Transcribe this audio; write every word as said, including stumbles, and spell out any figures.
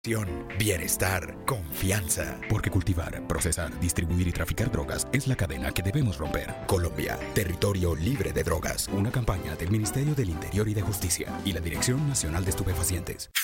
Bienestar, confianza. Porque cultivar, procesar, distribuir y traficar drogas es la cadena que debemos romper. Colombia, territorio libre de drogas. Una campaña del Ministerio del Interior y de Justicia y la Dirección Nacional de Estupefacientes.